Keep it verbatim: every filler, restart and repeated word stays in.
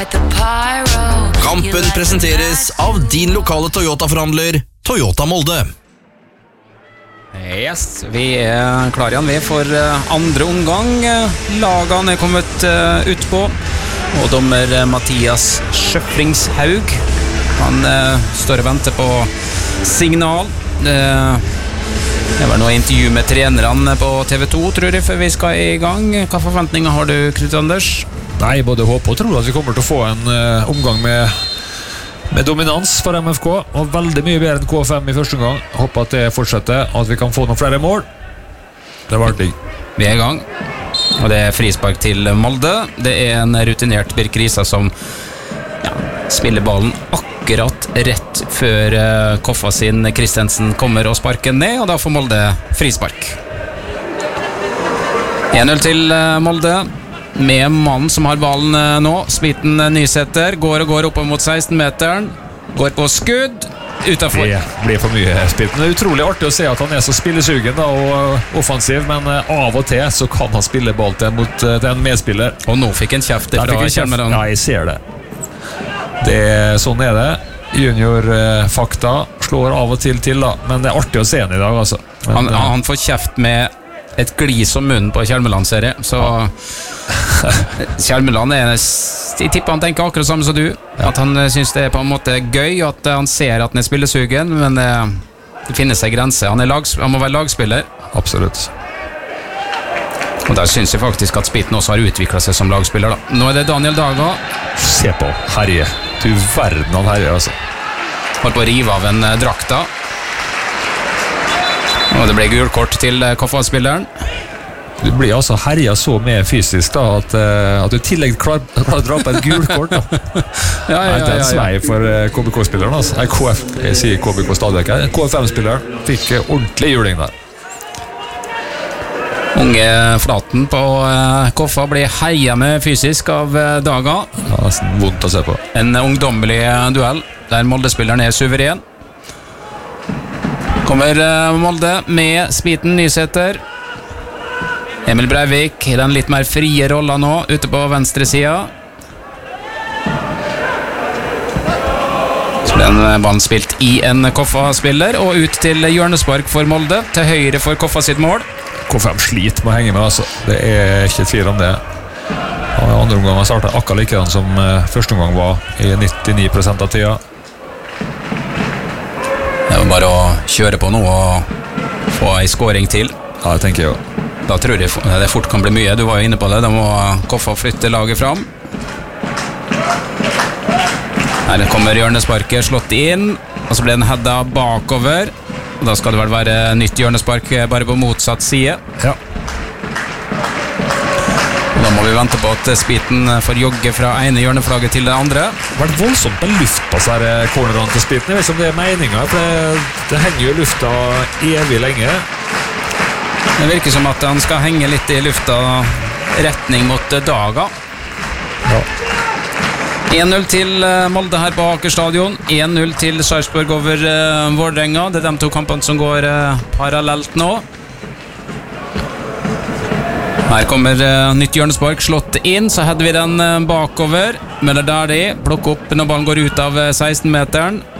Kampen presenteres av din lokale Toyota-forhandler, Toyota Molde. Yes, vi er klar igjen vi for andre omgang. Lagene er kommet ut på, og dommer Mathias Schøfringshaug, han står og venter på signal. Det var noe intervju med trenerne på T V to, tror jeg, før vi skal i gang. Hva forventninger har du, Knut Anders? Nei, både håper og tror at vi kommer til å få en uh, omgang med, med dominans for M F K, og veldig mye bedre enn K F M i første omgang. Håper at det fortsetter, at vi kan få noen flere mål. Det var artig. Vi er i gang, og det er frispark til Molde. Det er en rutinert Birk Risa som ja, spiller ballen akkurat rett før uh, Koffa sin Kristensen kommer og sparker ned, og da får Molde frispark. en null til uh, Molde. Med mannen som har ballen nå, Smitten Nysetter, går og går opp mot seksten-meteren, går på skudd, utenfor. Det blir for mye Smitten. Det er utrolig artig å se at han er så spillesugen da, og offensiv, men av og til så kan han spille ball til, mot, til en medspiller. Og nå fikk han kjeft fra Kjelmeland. Ja, jeg ser det. det. Sånn er det. Junior-fakta slår av og til til da, men det er artig å se han i dag, altså. Men, han, han får kjeft med et glis om munnen på Kjelmeland-serie, så ja. Kjelmeland er, jeg tipper han tenker akkurat samme som du, ja. At han synes det er på en måte gøy, at han ser at han er spillesugen, men det, det finnes seg grenser. Han, er lags, han må være lagspiller. Absolutt. Og der synes jeg faktisk at Spiten også har utviklet seg som lagspiller da. Nå er det Daniel Daga. Se på, herje. Du verden han herje, altså. Holdt på å rive av en drakta. Og det ble gult kort til Koffa-spilleren. Du blir altså herja så med fysisk da, at, uh, at du i tillegg klarer klar å dra på et gult kort da. ja, ja, ja, ja, Det er en svei for uh, K B K-spilleren altså. Nei, K F, jeg sier K B K stadig her. K F M-spilleren fikk uh, ordentlig juling der. Unge Flaten på uh, Koffa blir herja med fysisk av uh, Daga. Ja, nesten vondt å se på. En ungdommelig duell der Molde-spilleren er suveren. Kommer uh, Molde med Smiten Nysetter. Emil Breivik i den litt mer frie rollen nå, ute på venstre sida. Så ble den ballen spilt i en Koffa-spiller, og ut til hjørnespark for Molde, til høyre for Koffa sitt mål. K F M sliter med å henge med, altså. Det er ikke tvil om det. Og andre omgang startet akkurat likedan som uh, første omgang var i nittini prosent av tida. Det er bare å kjøre på nå og få en scoring til. Ja, det tenker jeg jo. Da tror jeg det fort kan bli mye. Du var jo inne på det. Da må Koffa flytte laget fram. Her kommer hjørnesparket slått inn, og så ble den hedda bakover. Og da skal det vel være nytt hjørnespark bare på motsatt side. Ja. Og da må vi vente på at Spiten får jogge fra ene hjørneflagget til det andre. Det har vært voldsomt med luft på seg cornerene til Spiten. Jeg vet ikke om det er meningen, for det, det henger jo lufta evig lenge. Det virker som at han skal henge litt i lufta retning mot Daga. Ja. en null til Molde her på Aker stadion. en null til Sarpsborg over uh, Vårdrenga. Det er de to kampene som går uh, parallelt nå. Her kommer uh, nytt hjørnespark slått inn, så hadde vi den uh, bakover. Møller der de, plukker opp når ballen går ut av uh, seksten-meteren.